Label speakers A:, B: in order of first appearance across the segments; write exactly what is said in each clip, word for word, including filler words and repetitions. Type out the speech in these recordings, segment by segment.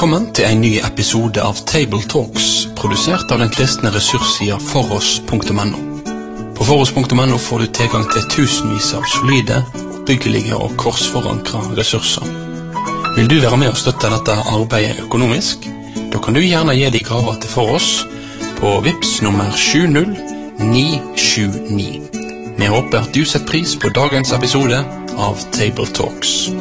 A: Velkommen til en ny episode av Table Talks, produsert av den kristne ressurssida foross punktum no. På foross punktum no får du tilgang til tusenvis av solide, byggelige og korsforankra ressurser. Vil du være med og støtte dette arbeidet økonomisk? Da kan du gjerne gi deg gaver til Foross på Vips nummer sju null ni sju ni. Vi håper at du setter pris på dagens episode av Table Talks.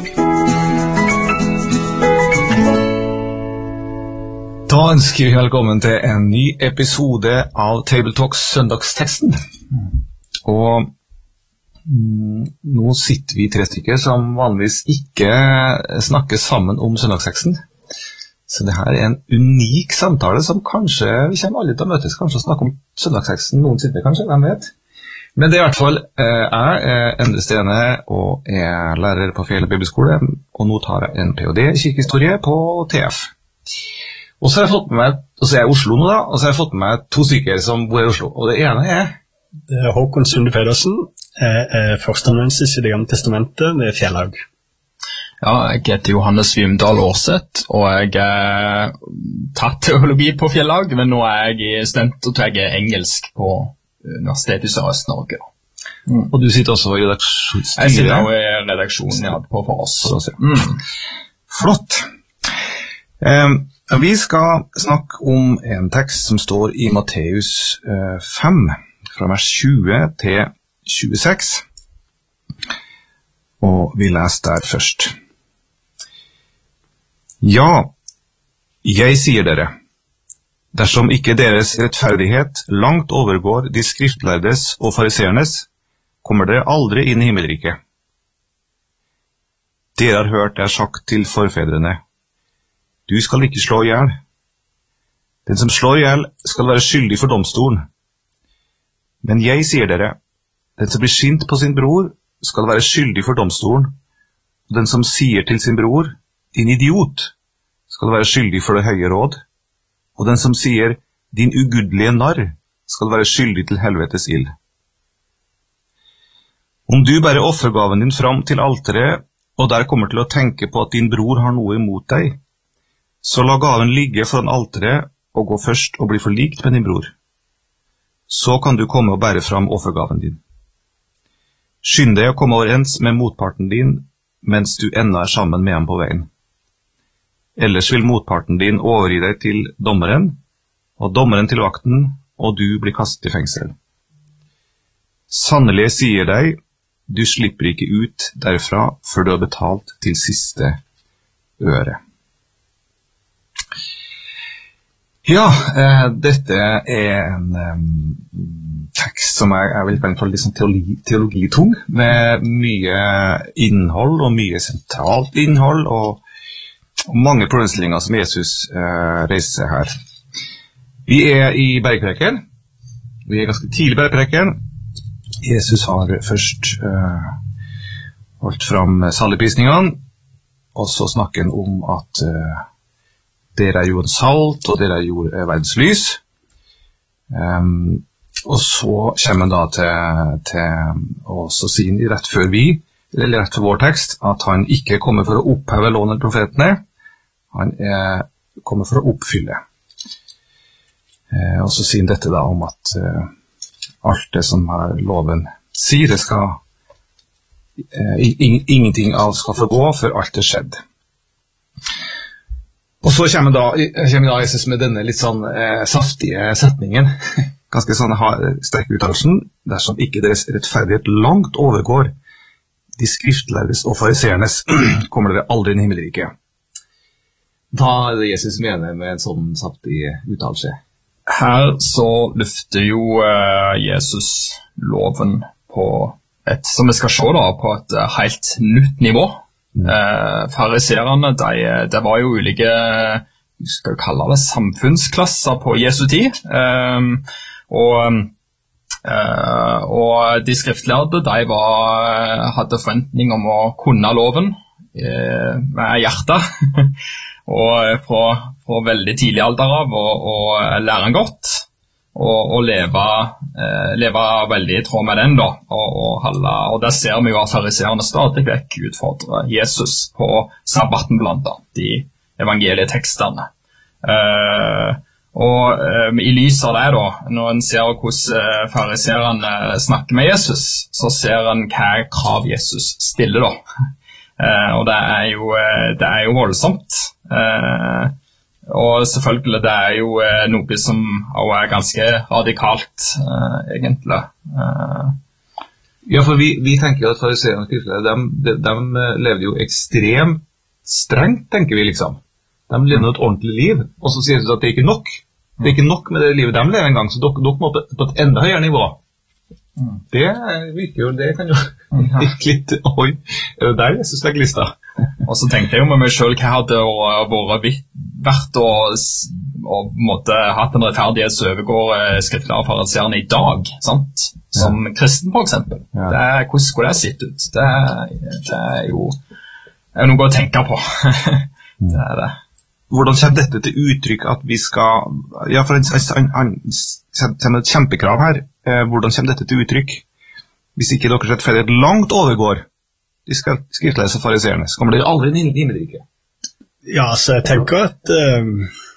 B: Da ønsker vi velkommen til en ny episode av Table Talks søndagsteksten. Og mm, nå sitter vi tre stykker som vanligvis ikke snakker sammen om søndagsteksten. Så det her er en unik samtale som kanskje, vi kommer alle til å møtes, kanskje å snakke om søndagsteksten noensinne, kanskje, hvem vet. Men det er i hvert fall, eh, jeg er Endre Stene og er lærer på Fjell Bibelskole, og nå tar jeg en P H D i kirkehistorie på T F. Og så har jeg fått med meg, og så er jeg i Oslo nå da, og så har jeg fått med meg to stykker som bor i Oslo, og det ene er...
C: Det er Håkon Sunde Pedersen, jeg er førsteamanuensis i Det gamle testamentet ved Fjellhaug.
D: Ja, jeg heter Johannes Vimdal Årseth, og jeg er tatt teologi på Fjellhaug, men nå er jeg student og jeg er engelsk på Universitetet i Sørøst-Norge. Mm.
B: Og du sitter også i redaksjonen?
D: Jeg sitter også i redaksjonen ja, på Foross. Mm.
B: Flott! Um, Vi skal snakke om en tekst som står i Matteus eh, fem, fra vers tjue til tjueseks. Og vi leser der først. Ja, jeg sier dere, dersom ikke deres rettferdighet langt overgår de skriftlærdes og fariseernes, kommer dere aldri inn i himmelriket. Dere har hørt det er sagt til forfedrene, du skal ikke slå ihjel. Den som slår ihjel skal være skyldig for domstolen. Men jeg sier dere, den som blir sint på sin bror skal være skyldig for domstolen, og den som sier til sin bror, din idiot, skal være skyldig for det høye råd, og den som sier, din ugudelige narr, skal være skyldig til helvetes ild. Om du bærer offergaven din fram til alteret, og der kommer til å tenke på at din bror har noe imot deg, så la gaven ligge foran alteret og gå først og bli forlikt med din bror. Så kan du komme og bære fram offergaven din. Skynd deg å komme overens med motparten din mens du ennå er sammen med ham på veien. Ellers vil motparten din overgi deg til dommeren, og dommeren til vakten, og du blir kastet i fengsel. Sannelig sier deg, du slipper ikke ut derfra før du har betalt til siste øre. Ja, eh, dette er en um, tekst som er, er vel for liksom teologi, teologitung, med mye innhold og mye sentralt innhold, og, og mange problemstillinger som Jesus eh, reiser seg her. Vi er i bergpreken, vi er ganske tidlig i bergpreken. Jesus har først eh, holdt fram saligprisningene, og så snakker han om at eh, dere er jo en salt, og dere er jo verdens lys. Um, og så kommer han da til, til og så sier han rett før vi, eller rett før vår tekst, at han ikke kommer for å oppheve loven eller profetene, han er, kommer for å oppfylle. Uh, og så sier han dette da om at uh, alt det som er loven sier, det skal uh, in, ingenting av skal forgå før alt er skjedd. Og så kommer da, kommer da Jesus med denne litt sånn eh, saftige setningen, ganske sånn sterk uttalelsen, dersom ikke deres rettferdighet langt overgår de skriftlærdes og fariseernes, kommer dere aldri inn i himmelriket. Hva er det Jesus mener med en sånn saftig uttalelse?
D: Her så løfter jo uh, Jesus loven på et, som vi skal se da, på et uh, helt nytt nivå. Eh, fariserene, de, de var jo ulike, skal vi kalle det, samfunnsklasser på Jesu tid, eh, og, eh, og de skriftlærde, de var, hadde forventning om å kunne loven eh, med hjertet, og fra, fra veldig tidlig alder av, og, og lære den godt, og, og leve, eh, leve veldig i tråd med den da, og, og, holde, og der ser vi jo at fariserene stadig vekk utfordrer Jesus på sabbaten blant annet. De evangelietekstene. Uh, og uh, i lys av det da, når en ser hvordan uh, fariserene snakker med Jesus, så ser en hva krav Jesus stiller da. Uh, og det er jo, uh, det er jo voldsomt. Uh, og selvfølgelig det er jo uh, noe som også er ganske radikalt, uh, egentlig. Uh,
B: ja, for vi, vi tenker jo at fariserene og skriftlærere, de, de, de levde jo ekstremt strengt, tenker vi liksom. De lever et ordentlig liv, og så sier de at det er ikke nok. Det er ikke nok med det livet de lever en gang, så dere, dere må på, på et enda høyere nivå. Det virker jo, det kan jo virke litt, oi, er det der Jesus legger lista?
D: Og så tenkte jeg jo med meg selv, hva hadde vært verdt å, å måtte hatt en rettferdighet som overgår skriftlærer og fariserene i dag, sant? Som ja. Kristen for eksempel. Ja. Det er, hvordan skulle det sitt ut? Det, det er jo det er noe å tenke på. Det er det.
B: Hvordan kommer dette til uttrykk at vi skal, ja, for han kommer et kjempekrav her, eh, hvordan kommer dette til uttrykk? Hvis ikke dere slett ferdig langt overgår de skriftlærere og fariserene, så kommer dere aldri inn i himmeriket.
C: Ja, så jeg tenker at um,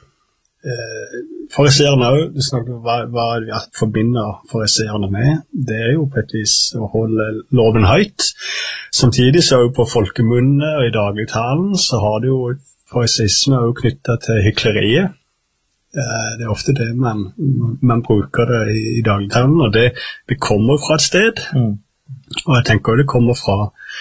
C: uh, fariserene også, du snakker hva, hva vi forbinder fariserene med, det er jo på et vis å holde loven høyt. Samtidig så er jo på folkemunne og i dagligtalen så har det jo farisisme er jo knyttet til hykleriet. Det er ofte det man, man bruker det i, i dagligtalen, og det, det kommer fra et sted. Mm. Og jeg tenker det kommer fra,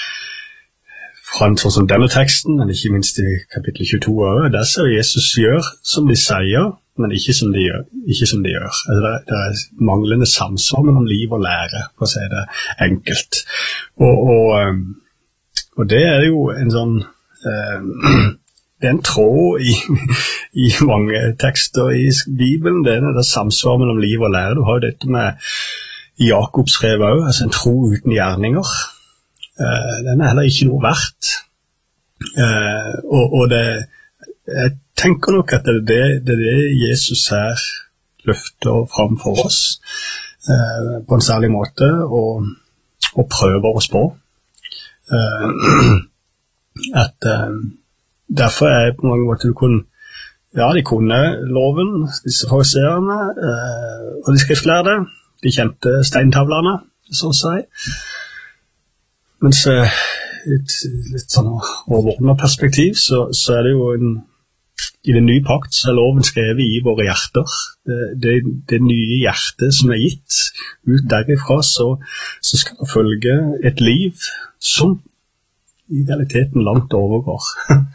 C: fra en sånn som denne teksten, men ikke minst i kapittel tjueto også. Der ser Jesus gjør som de sier, men ikke som de gjør. Ikke som de gjør. Altså det, det er manglende samsvar mellom liv og lære, for å si det enkelt. Og, og, og det er jo en sånn eh, det er en tråd i, i mange tekster i Bibelen, det er det samsvar mellom liv og lære. Du har jo dette med Jakobs brev også, altså en tro uten gjerninger. Uh, den er heller ikke noe verdt. Uh, og, og det, jeg tenker nok at det er det, det, er det Jesus her løfter frem for oss uh, på en særlig måte, og, og prøver oss på. Uh, at... Uh, Derfor er på mange måter du kunne, ja, de kunne loven, disse fariserene, eh, og de skriftlærde, de kjente steintavlerne, så å si. Mens eh, et litt sånn overordnet perspektiv, så, så er det jo en, i den nye pakt, så er loven skrevet i våre hjerter. Det, det, det nye hjertet som er gitt, ut derifra, så, så skal det følge et liv som i realiteten langt overgår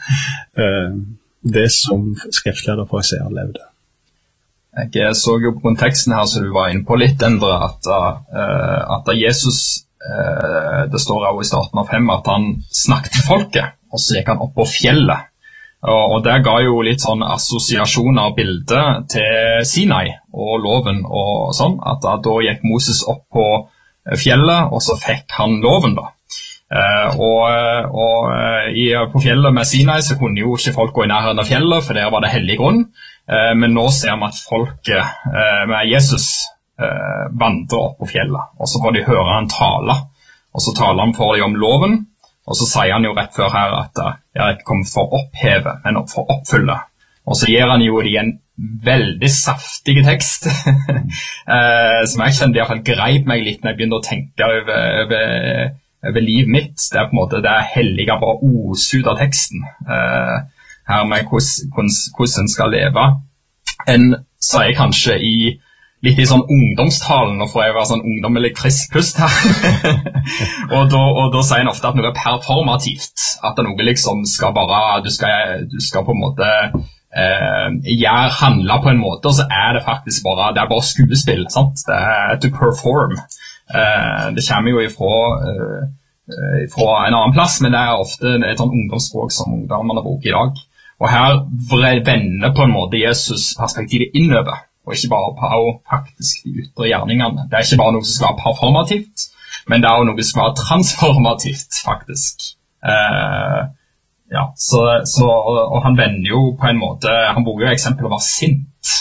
C: det som skriftlærere og fariseere levde.
D: Jeg så jo på konteksten her, så du var inne på litt, Endre, at, uh, at Jesus, uh, det står jo i starten av fem, at han snakket til folket, og så gikk han opp på fjellet. Og, og det ga jo litt sånn assosiasjoner og bilder til Sinai og loven og sånn, at da, da gikk Moses opp på fjellet, og så fikk han loven da. Uh, og, og uh, i, på fjellet med Sinai så kunne jo ikke folk gå i nærheten av fjellet, for der var det hellig grunn. Uh, men nå ser vi at folket uh, med Jesus uh, vandrer opp på fjellet, og så får de høre han tale, og så taler han for dem om loven, og så sier han jo rett før her at uh, jeg er ikke kommet for å oppheve, men for å oppfylle. Og så gir han jo de en veldig saftig tekst, uh, som jeg kjente i hvert fall greip meg litt når jeg begynte å tenke over, over over livet mitt. Det er på en måte det hellige bare oser ut av teksten uh, her med hvordan, hvordan en skal leve. En sier kanskje i litt i sånn ungdomstalen, og får jeg være sånn ungdommelig frisk pust her og, da, og da sier en ofte at noe er performativt, at det noe liksom skal bare du skal, du skal på en måte uh, gjøre, handle på en måte, og så er det faktisk bare det er bare skuespill, sant? Det er to perform. Uh, det kommer jo ifra, uh, ifra en annen plass, men det er ofte et sånn ungdomsspråk som ungdommerne bruker i dag. Og her vender på en måte Jesus perspektivet innover, og ikke bare på faktisk de ytre gjerningene. Det er ikke bare noe som skal være performativt, men det er også noe som skal være transformativt, faktisk. Uh, ja, så, så, og han vender jo på en måte, han bruker jo eksempel å være sint.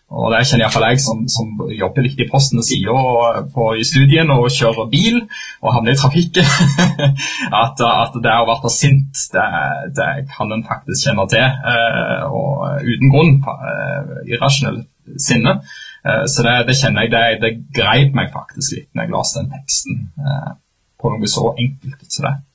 D: Og det kjenner i hvert fall jeg som, som jobber litt i posten og sier på, i studien og kjører bil og havner i trafikken, at, at det å være sint, det, det kan en faktisk kjenne til, eh, og uten grunn, eh, irrasjonell sinne. Eh, så det, det kjenner jeg, det, det greip meg faktisk litt når jeg leste den teksten eh, på noe så enkelt til det.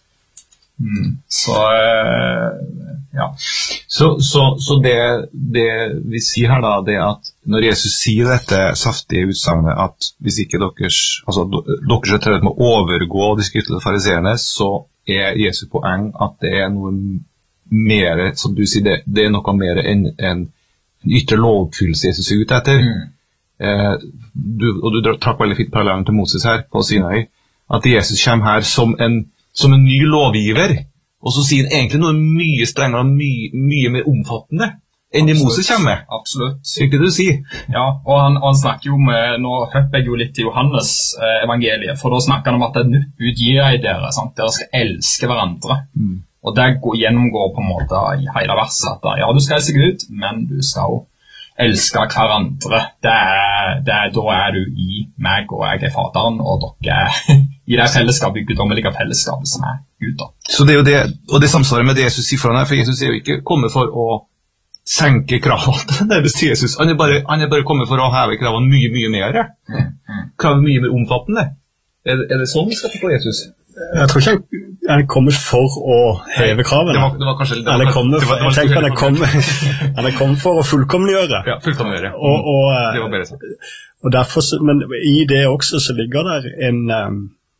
D: Mm. Så uh, ja
B: så, så, så det, det vi sier her da, det at når Jesus sier dette saftige utsagnet at hvis ikke deres altså deres er trøtt med å overgå de skriftlige fariserene, så er Jesus poeng at det er noe mer, som du sier, det, det er noe mer enn en ytre lovoppfyllelse Jesus er ute etter. mm. eh, du, og du trakk veldig fint parallellen til Moses her på Sinai, at Jesus kommer her som en som en ny lovgiver, og så sier han egentlig noe mye strengere og mye, mye mer omfattende enn det Moses kommer med.
D: Absolutt.
B: Ikke det du sier?
D: Ja, og han, og han snakker jo med, nå hopper jeg jo litt til Johannes eh, evangeliet, for da snakker han om at det er nytt bud gir jeg dere, sant? Dere skal elske hverandre. Mm. Og det går, gjennomgår på en måte i hele verset, at ja, du skal elske Gud, men du skal jo elske hverandre. Det er, det er, da er du i meg, og jeg er faderen, og dere er i det fellesskapet, guddommelige fellesskapet som er Gud da.
B: Så det er jo det, og det samsvarer med det Jesus sier foran her, for Jesus er jo ikke kommet for å senke kravene, det er Jesus. Han er, bare, han er bare kommet for å heve kravene mye, mye mer. Mm. Mm. Kravet mye mer omfattende. Er, er det sånn vi skal forstå Jesus?
C: Jeg tror ikke han, han er kommet for å heve kravene.
B: Det var, det var kanskje... Det var,
C: han er kommet, det var, det var, jeg tenker han er kommet, han er kommet for å fullkommengjøre.
B: Ja, fullkommengjøre.
C: Og, og,
B: det var bedre sånn.
C: Og derfor, men i det også så ligger der en... Um,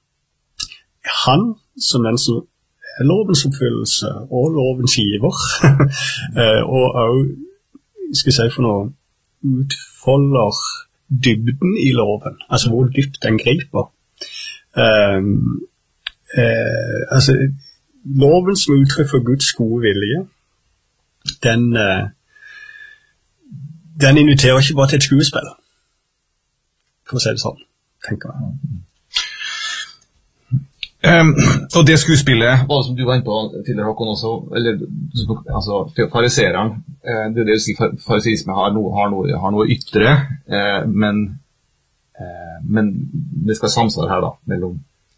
C: han som den som er lovens oppfyllelse og lovens giver, og også, skal jeg si for noe, utfolder dybden i loven, altså hvor dypt den griper. Um, Eh, altså loven som uttrykk for Guds gode vilje, den eh, den inviterer ikke bare til et skuespill, for å si det sånn, tenker jeg.
B: Um, og det skuespillet, og som du var inne på tidligere, Håkon, også, eller altså farisereren, eh, det er det å si, fariseisme har noe, har noe, har noe ytre, eh, men, eh, men det skal samsvare her da, mellom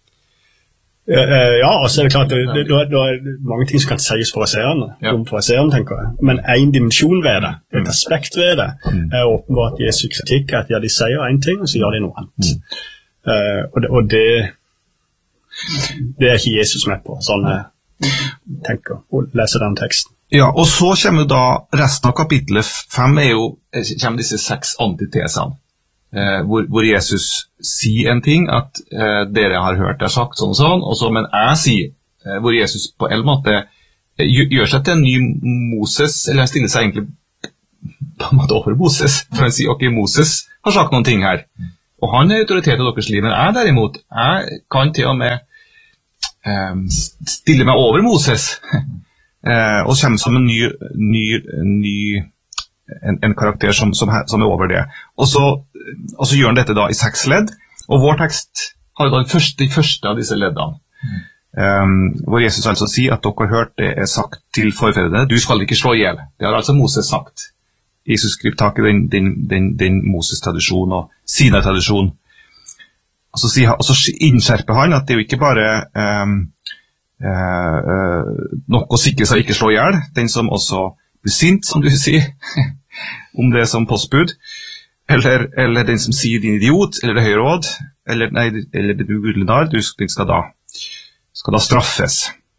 C: Ja, og så er det klart, det, det, det er mange ting som kan sies fariserene, ja. om fariserene, tenker jeg. Men en dimensjon ved det, et aspekt ved det, mm. er åpenbart Jesu kritikk, at ja, de sier en ting, og så gjør de noe annet. Mm. Uh, og det, og det, det er ikke Jesus med på, sånn jeg tenker, å lese den teksten.
B: Ja, og så kommer da resten av kapitlet fem, er jo, kommer disse seks antitesene. Eh, hvor, hvor Jesus sier en ting, at eh, dere har hørt det sagt sånn og sånn, og så, men jeg sier, eh, hvor Jesus på en måte eh, gjør seg til en ny Moses, eller han stiller seg egentlig på en måte over Moses, for han sier, ok, Moses har sagt noen ting her, og han er autoritet i deres liv, men jeg derimot, jeg kan til og med eh, stille meg over Moses, eh, og kommer som en ny, ny, ny En, en karakter som, som, som er over det. Og så, og så gjør han dette da i seks ledd, og vår tekst har da den første, de første av disse leddene. Mm. Um, hvor Jesus altså sier at dere har hørt det er sagt til forfedrene, du skal ikke slå ihjel. Det har altså Moses sagt. Jesus skriver tak i den, den, den, den Moses-tradisjonen og Sinai-tradisjonen. Og så, sier, og så innskjerper han at det er jo ikke bare um, uh, uh, nok å sikre seg ikke slå ihjel, den som også blir sint, som du sier, om det som postbud, eller, eller den som sier din idiot, eller det høye råd, eller, nei, eller det ugudelige nar, du skal da, skal da straffes.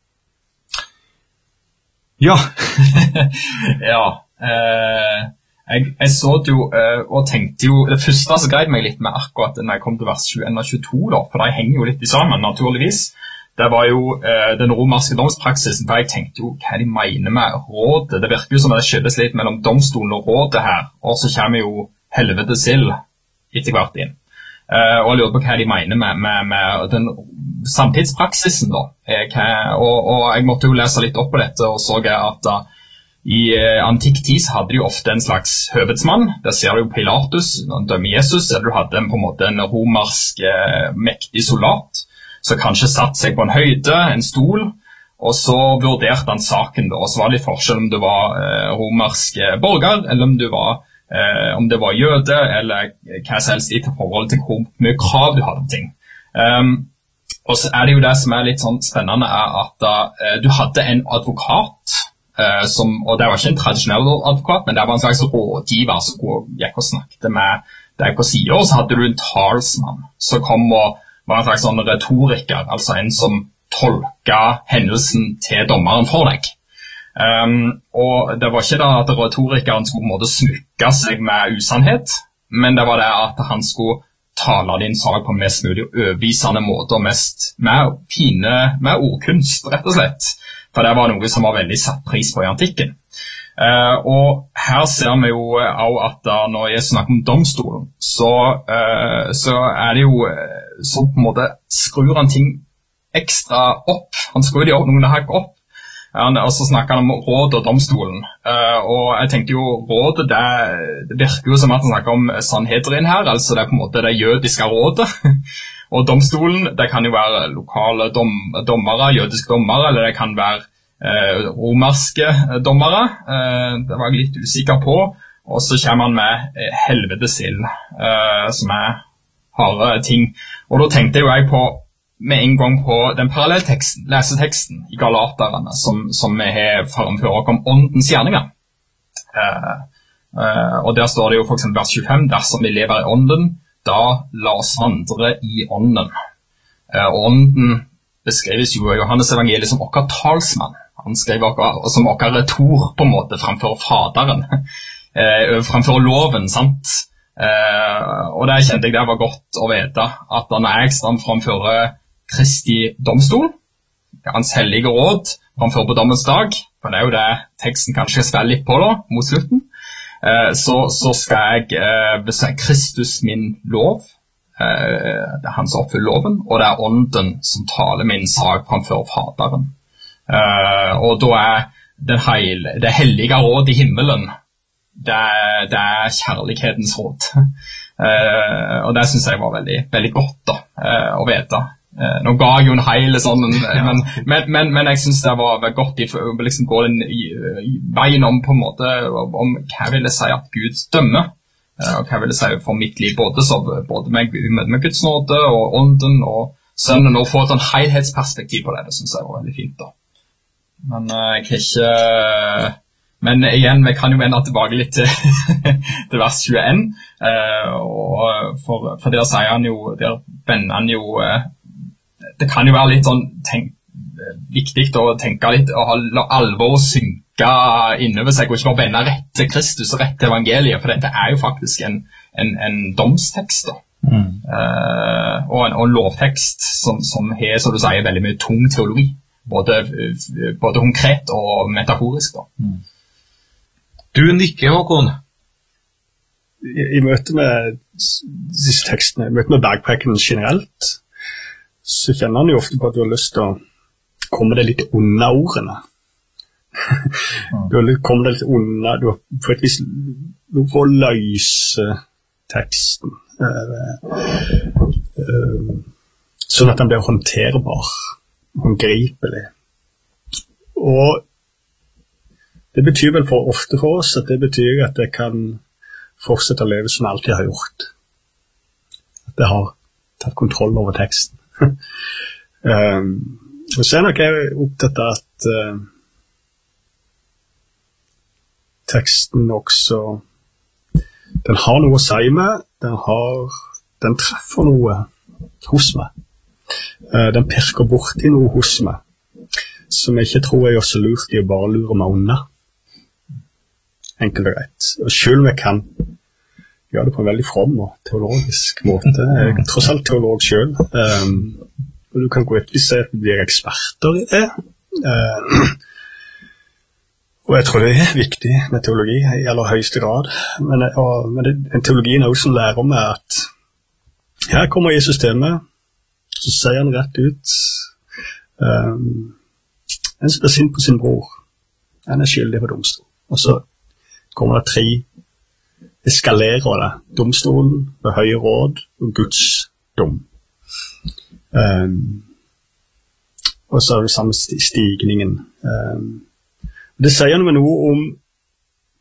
B: Ja.
D: ja. Eh, jeg, jeg så det jo, eh, og tenkte jo, det første som greide meg litt med akkurat når jeg kom til vers tjueen og tjueto, da, for de henger jo litt i sammen, naturligvis. Det var jo eh, den romerske domspraksisen, for jeg tenkte jo hva de mener med rådet. Det virker jo som det skyldes litt mellom domstolen og rådet her, og så kommer jo helvetes ild etter hvert inn. Eh, og jeg lurer på hva de mener med, med, med den samtidspraksisen da. Eh, hva, og, og jeg måtte jo lese litt opp på dette, og så jeg at da, i eh, antikk tid hadde de ofte en slags høvedsmann. Der ser du jo Pilatus, når han dømmer Jesus, eller du hadde en, på en måte en romersk eh, mektig soldat, så kanskje satt seg på en høyde, en stol, og så vurderte han saken da, og så var det litt forskjell om du var eh, romersk borger, eller om du var eh, om det var jøde eller hva som helst i forhold til hvor mye krav du hadde på ting. Um, og så er det jo det som er litt sånn spennende, er at uh, du hadde en advokat, uh, som, og det var ikke en tradisjonell advokat, men det var en slags rådgiver som gikk og snakket med deg på siden, og så hadde du en talsmann som kom og var en slags sånn retoriker, altså en som tolket hendelsen til dommeren for deg. Um, og det var ikke da at retorikeren skulle på en måte smykke seg med usannhet, men det var det at han skulle tale din sak på mest mulig overbevisende måte, og mest med fine, med ordkunst, rett og slett. For det var noe som var veldig satt pris på i antikken. Uh, og her ser vi jo også at da, når jeg snakker om domstolen, så, uh, så er det jo så på en måte skrur han ting ekstra opp. Han skrur de opp noen hakk opp. Han, og så snakker han om råd og domstolen. Uh, og jeg tenkte jo, rådet, det, det virker jo som at han snakker om Sanhedrin her, altså det er på en måte det jødiske rådet. Og domstolen, det kan jo være lokale dom, dommere, jødiske dommere, eller det kan være Eh, romerske dommere, eh, det var jeg litt usikker på, og så kommer han med eh, helvetesild, eh, som er harde ting. Og da tenkte jo jeg på, med en gang på den parallellteksten, leseteksten i Galaterne, som, som vi har fremført om åndens gjerninger. Eh, eh, og der står det jo for eksempel vers tjuefem, dersom vi lever i ånden, da la oss vandre i ånden. Eh, og ånden beskrives jo i Johannes evangeliet som okker talsmann. Han skrev okker, som okker retor på en måte fremfor faderen, eh, fremfor loven, sant? Eh, og det kjente jeg det var godt å vite, at når jeg stand fremfor Kristi domstol, hans hellige råd, fremfor på dommens dag, for det er jo det teksten kanskje spiller litt på da, mot slutten, eh, så, så skal jeg eh, besøke Kristus min lov, eh, det er han som oppfyller loven, og det er ånden som taler min sak fremfor faderen. Uh, og da er den heil, det hellige råd i himmelen, det, det er kjærlighetens råd. Uh, og det synes jeg var veldig, veldig godt da, uh, å vite. Uh, nå ga jeg jo en heil sånn, men, men, men, men jeg synes det var godt å liksom gå den i, i veien om på en måte, om hva vil jeg si at Gud dømmer, uh, og hva vil jeg si for mitt liv, både, så, både med, med Guds nåde og ånden og sønnen, og få et sånn helhetsperspektiv på det, det synes jeg var veldig fint da. Men uh, jeg kan ikke, men igjen, vi kan jo vende tilbake litt til, til vers tjueen, uh, og for, for der sier han jo, der vender han jo, uh, det kan jo være litt sånn tenk, viktig å tenke litt, og ha alvor og synke innover seg, og ikke bare vende rett til Kristus og rett til evangeliet, for dette er jo faktisk en, en, en domstekst da. Mm. Uh, og, en, og en lovtekst som, som har, så du sier, veldig mye tung teologi. Både, både konkret og metaforisk da. Mm.
B: Du nikker, Håkon.
C: I, i møte med disse tekstene, i møte med bergprekenen generelt, så kjenner han jo ofte på at du har lyst til å komme deg litt unna ordene. Mm. Du har kommet deg litt unna, du har på et vis, du får løse teksten, uh, uh, sånn at den blir håndterbar. Håndgripelig. Og det betyr vel for ofte for oss at det betyr at det kan fortsette å leve som jeg alltid har gjort. At det har tatt kontroll over teksten. um, og så er nok jeg opptatt av at uh, teksten også den har noe å si med, den, har, den treffer noe hos meg. Uh, den pirker bort i noe hos meg som jeg ikke tror jeg gjør så lurt i å bare lure meg unna, enkelt og greit, og selv om jeg kan gjøre det på en veldig from og teologisk måte, jeg er tross alt teolog selv, um, og du kan gå ut hvis jeg blir eksperter i det, uh, og jeg tror det er viktig med teologi i aller høyeste grad, men, og, men det, en teologi er også som lærer meg at her kommer Jesus til meg, så sier han rett ut, um, en som er sint på sin bror, han er skyldig på domstol. Og så kommer det tre eskalerer det. Domstolen, ved høye råd og Guds dom. Um, og så er det samme stigningen. Um, det sier noe, noe om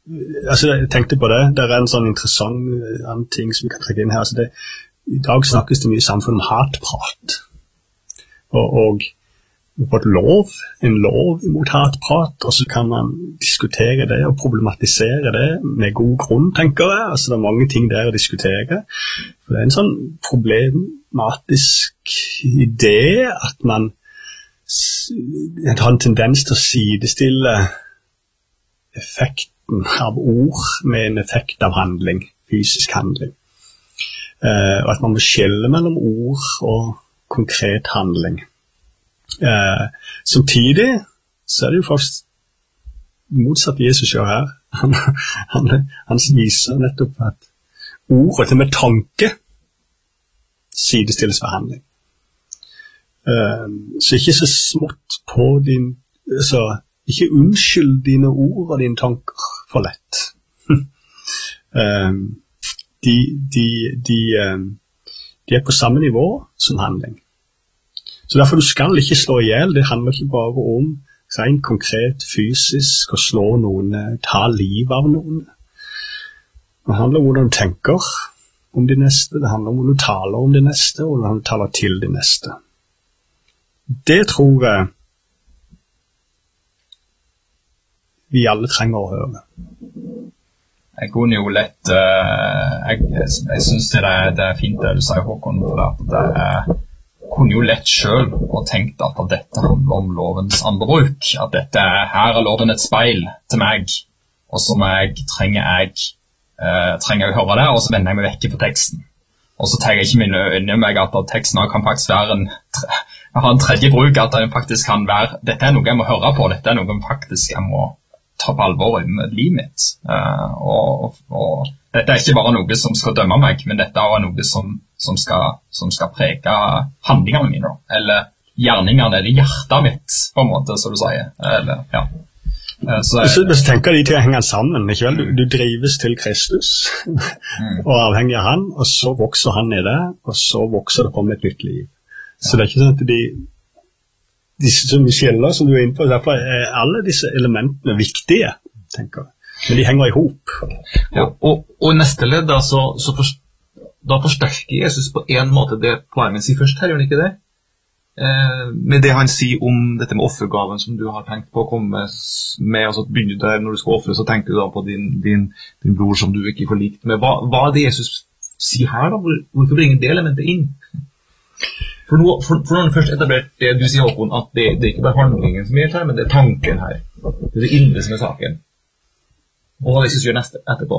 C: altså jeg tenkte på det, det er en sånn interessant annen ting som vi kan trekke inn her. Altså det, I dag snakkes det mye i samfunnet om hatprat. Og, og vi har fått lov, en lov mot hatprat, og så kan man diskutere det og problematisere det med god grunn, tenker jeg. Altså det er mange ting der å diskutere. For det er en sånn problematisk idé at man har en tendens til å sidestille effekten av ord med en effekt av handling, fysisk handling. Uh, og at man må skille mellom ord og konkret handling. Uh, samtidig så er det jo først motsatt Jesus gjør her. Han, han, han viser nettopp at ord og til med tanke sidestilles ved handling. Uh, så ikke så smått på din, så ikke unnskyld dine ord og dine tanker for lett. uh, de, de, de, uh, de er på samme nivå som handling. Så derfor du skal ikke slå ihjel. Det handler ikke bare om rent konkret fysisk å slå noen, ta liv av noen. Det handler om hvordan du tenker om de neste. Det handler om hvordan du taler om de neste, og hvordan du taler til de neste. Det tror jeg vi alle trenger å høre.
D: Jeg kunne jo lett uh, jeg, jeg synes det er, det er fint det du sier, Håkon, for at det er kunne jo lett selv og tenkt at dette handler om lovens andre bruk, at dette er, her er loven et speil til meg, og som jeg trenger jeg eh, trenger jeg å høre det, og så vender jeg meg vekk på teksten. Og så tar jeg ikke mine øyne meg at teksten kan faktisk være en, ha en tredje bruk, at den faktisk kan være, dette er noe jeg må høre på, dette er noe faktisk jeg må ta på alvor i livet mitt. Uh, og, og dette er ikke bare noe som skal dømme meg, men dette er noe som, som, skal, som skal prege handlingene mine, eller gjerningene, eller hjertet mitt, på en måte, som du sier. Eller, ja. Uh, så,
C: så, så tenker de til å henge sammen, ikke vel? Du, du drives til Kristus, mm. og avhengig av han, og så vokser han i det, og så vokser det på med et nytt liv. Så det er ikke sånn at de disse som vi skjeller, som du er inne på, derfor er alle disse elementene viktige, tenker jeg. Men de henger ihop.
B: Ja, og, og i neste ledd, da, så, så forst, da forsterker Jesus på en måte det poenget sier først her, gjør han ikke det? Eh, med det han sier om dette med offergaven som du har tenkt på å komme med, og så begynner du der, når du skal offre, så tenker du da på din, din, din bror som du ikke får likt med. Hva, hva er det Jesus sier her da? Hvor, hvorfor bringer det elementet inn? For nå for, for har først etablert det du sier, Håkon, at det, det er ikke bare handlingen som gjelder her, men det er tanken her. Det er det indre som er saken. Og hva Jesus gjør neste, etterpå?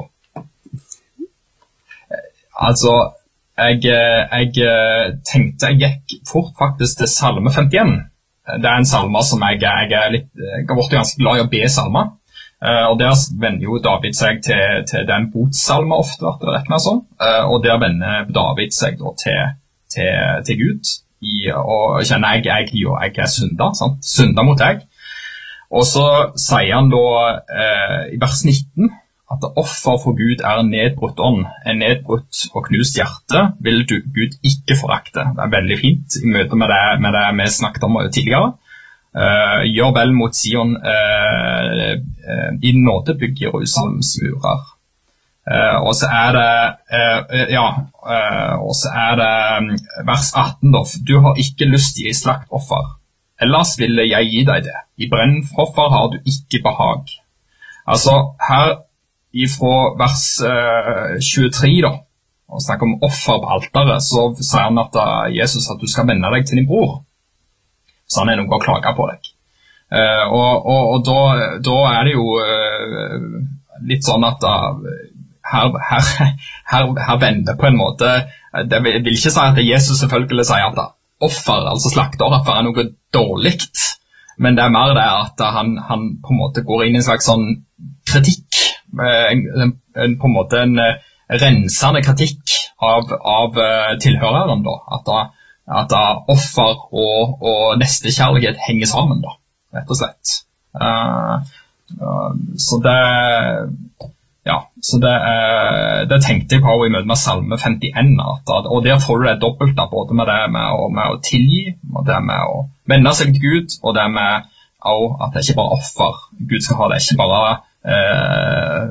D: Altså, jeg, jeg tenkte jeg gikk fort faktisk til salme femtien. Det er en salme som jeg, jeg er litt, jeg har vært ganske glad i å be salmer. Og der vender jo David seg til, til den botsalme ofte, rett med sånn. Og der vender David seg da til Til, til Gud i, og kjenner jeg, jeg, jo, jeg er synda, sant? Synda mot deg. Og så sier han da eh, i vers nitten at offer for Gud er en nedbrutt ånd, en nedbrutt og knust hjerte vil du Gud ikke forakte. Det er veldig fint i møte med det, med det vi snakket om tidligere. Eh, gjør vel mot Sion, eh, eh, i nåde bygger Jerusalems murer. Uh, og så er det uh, ja, uh, og så er det um, vers atten da. Du har ikke lyst i slaktoffer, ellers ville jeg gi deg det. I brennoffer har du ikke behag. Altså her ifra vers uh, tjuetre da, og snakker om offer på alteret, så sier han at uh, Jesus at du skal vende deg til din bror, så han er noe å klage på deg. Uh, og, og, og da, da er det jo uh, litt sånn at uh, Her, her, her, her vender på en måte, det vil, vil ikke si at Jesus selvfølgelig sier at offer, altså slakteroffer, er noe dårligt, men det er mer det at han, han på en måte går inn i en slags sånn kritikk, en, en, en, på en måte en rensende kritikk av, av tilhøreren da, at, at offer og, og nestekjærlighet henger sammen da, rett og slett. Uh, uh, så det Ja, så det, det tenkte jeg på i møte med salme femtien, at, og der får du det dobbelt da, både med det med å, med å tilgi, og det med å vende seg til Gud, og det med å, at det ikke bare offer Gud skal ha, det ikke bare eh,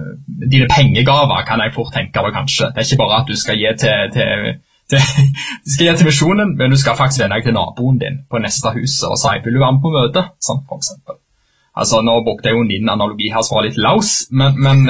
D: dine pengegaver kan jeg fort tenke på kanskje. Det er ikke bare at du skal gi til, til, til, du skal gi til misjonen, men du skal faktisk vende deg til naboen din på neste hus og si, vil du være med på møte, sånn for eksempel. Altså, nå brukte jeg jo din analogi her som var litt laus, men, men,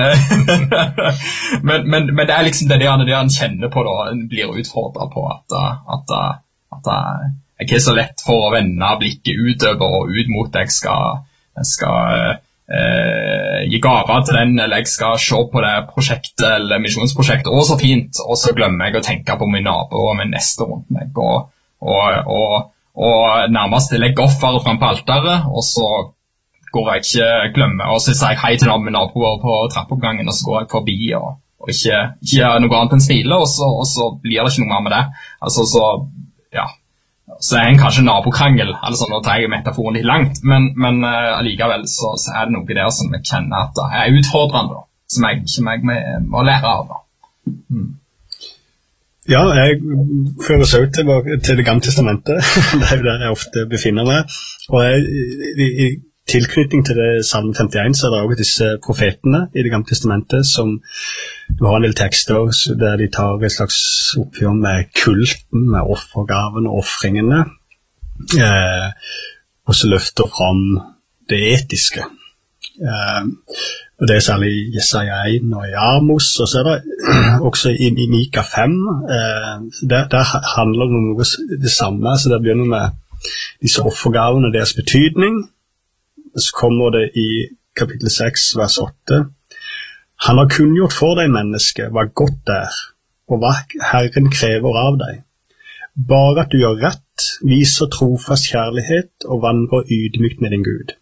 D: men, men, men det er liksom det der, det han kjenner på da, han blir utfordret på at, at, at, at jeg ikke er så lett for å vende blikket utover og ut mot jeg skal, jeg skal eh, gi gaver til den, eller jeg skal se på det prosjektet eller misjonsprojektet, og så fint, og så glemmer jeg å tenke på min nabo og min neste rundt meg, og, og, og, og nærmest legge offeret frem på alteret, og så går jeg ikke glemmer, og så sier jeg hei til min naboer på trappeoppgangen, og så går jeg forbi, og, og ikke, ikke gjør noe annet enn smile, og så, og så blir det ikke noe mer med det. Altså, så, ja, så er en kanskje nabokrangel, altså nå tar jeg metaforen litt langt, men, men uh, allikevel så, så er det noe der som jeg kjenner at det er utfordrende, som jeg, som jeg må lære av. Mm.
C: Ja, jeg fører seg ut til, til det gamle testamentet, det er jo der jeg ofte befinner meg, og jeg, i, i tilknytning til det Salme femtien, så er det også disse profetene i det gamle testamentet, som du har en del tekster der de tar et slags oppgjør med kulten, med offergaven og offringene, eh, og så løfter fram det etiske. Eh, og det er særlig i Jesaja en og i Amos, og så er det også i, i Mika fem, eh, der, der handler det om noe det samme, så det begynner med disse offergavene og deres betydning. Så kommer det i kapittel seks, vers åtte. Han har kunngjort for deg, menneske, hva godt er, og hva Herren krever av deg. Bare at du gjør rett, viser trofast kjærlighet og vandrer ydmykt med din Gud.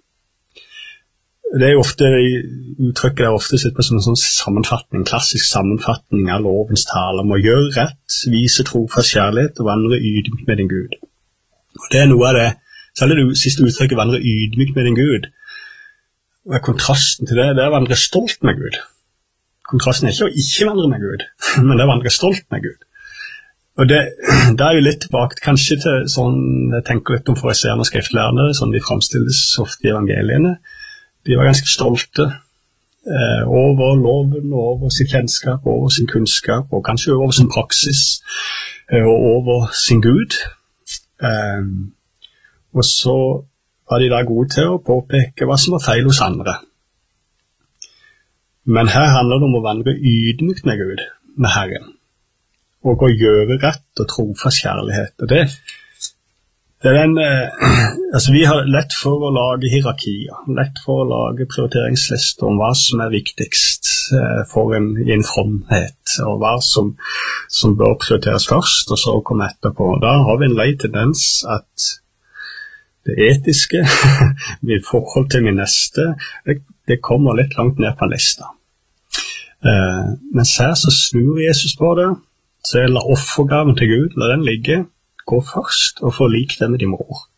C: Det er jo ofte, uttrykket er ofte sett på som en sånn sammenfatning, klassisk sammenfatning av lovens tale om å gjøre rett, vise trofast kjærlighet og vandre ydmykt med din Gud. Og det er noe av det, særlig det siste uttrykket, vandre ydmykt med din Gud. Og kontrasten til det, det er å vandre stolt med Gud. Kontrasten er ikke å ikke vandre med Gud, men det er å vandre stolt med Gud. Og det, det er jo litt tilbake, kanskje til sånn, jeg tenker litt om fariseerne og skriftlærerne, sånn de fremstilles ofte i evangeliene. De var ganske stolte eh, over loven, over sitt kjennskap, over sin kunnskap, og kanskje over sin praksis, eh, og over sin Gud. Eh, Og så var de da gode til å påpeke hva som var feil hos andre. Men her handler det om å vandre ydmykt med Gud, med Herren, og å gjøre rett og trofast kjærlighet. Og det, det er den, eh, altså vi har lett for å lage hierarkier, lett for å lage prioriteringslister om hva som er viktigst eh, for en, i en fromhet, og hva som, som bør prioriteres først, og så komme etterpå. Da har vi en lei tendens at det etiske, mitt forhold til min neste, det, det kommer litt langt ned på lista. Eh, mens her så snur Jesus på det, så jeg la offergaven til Gud, la den ligge, gå først og få lik det med din mor.